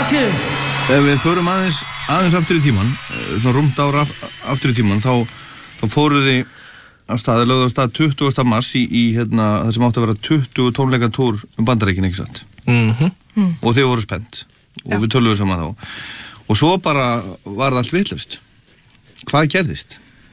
Ef við förum aðeins aftur í tíman, svona rúmt ára aftur í tíman, þá fóruð þið af stað, lögðu af stað 20. mars í það sem átti að vera 20 tónleikatúr Bandaríkin, ekki satt? Og þið voru spennt og við töluðum saman þá. Og svo bara var það allt vitlaust. Hvað gerðist?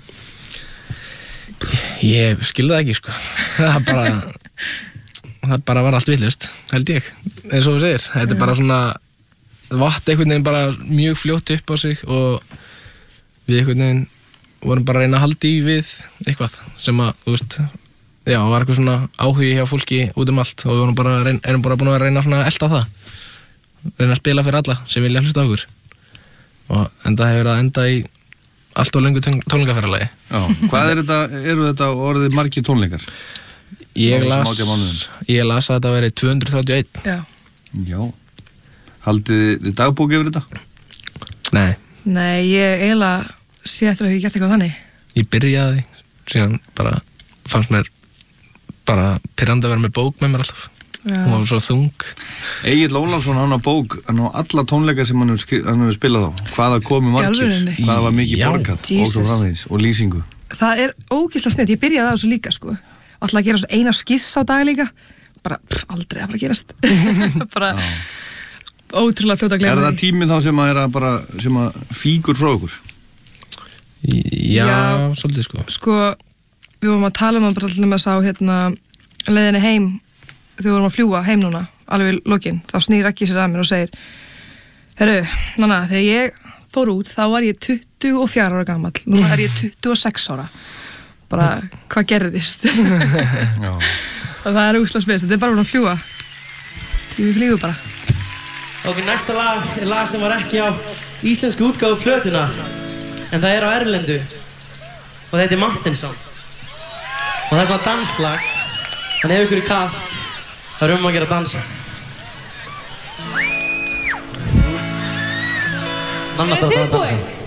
Ég skilði það ekki, sko. Það bara var allt vitlaust, held ég. Eins og þú segir, þetta bara svona vatt einhvern veginn bara mjög fljótt upp á sig og við einhvern veginn vorum bara að reyna að halda í við eitthvað sem að, þú veist, já, var eitthvað svona áhugi hjá fólki út allt og við vorum bara búin að reyna svona að elta það, reyna að spila fyrir alla sem vilja hlusta á okkur og enda hefur verið að enda í allt og löngu tónleikaferðalagi. Já, hvað eru þetta orðið margir tónleikar? Ég las að þetta veri 231. Já. Haldið þið dagbók yfir þetta? Nei, ég eiginlega sé eftir að ég gert eitthvað þannig. Ég byrjaði, síðan bara fannst mér bara pirrandi að vera með bók með mér alltaf. Hún var svo þung. Egill Ólafsson, hann á bók, hann á alla tónleika sem hann hefur spilað á. Hvaða komu margir, hvaða var mikið borgað og svo framvegis og lýsingu. Það er ógeðslega snett, ég byrjaði á þessu líka, sko. Alltaf að gera svo eina skiss á dag líka. Bara, aldrei að fara að gerast. Bara ótrúlega fljótt að gleyma því. Er það tíminn þá sem að fíkur frá okkur? Já, svolítið sko. Sko, við vorum að tala bara til þess að leiðinni heim, þegar við vorum að fljúga heim núna, alveg í lokin, þá snýr Raggi sér að mér og segir: Herru, Nanna, þegar ég fór út, þá var ég 24 ára gamall, núna er ég 26 ára. Bara, hvað gerðist? Og það er úkslega spes, þetta er bara að fljúga. Við flýgum bara. Ok, næsta lag er lag sem var ekki á íslensku útgáfu plötuna, en það er á erlendu og þetta er Mountain Song og það er svona danslag, þannig ef ykkur er kalt þá er að gera að dansa. Nanna, það er tilbúin.